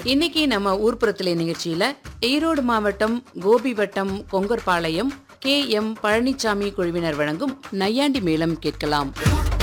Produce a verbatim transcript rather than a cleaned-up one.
இன்னைக்கு நம்ம ஊர்ப்புறத்திலே நிகழ்ச்சியில ஈரோடு மாவட்டம் கோபி வட்டம் கொங்கர்பாளையம் கே எம் பழனிசாமி குழுவினர் வழங்கும் நையாண்டி மேளம் கேட்கலாம்.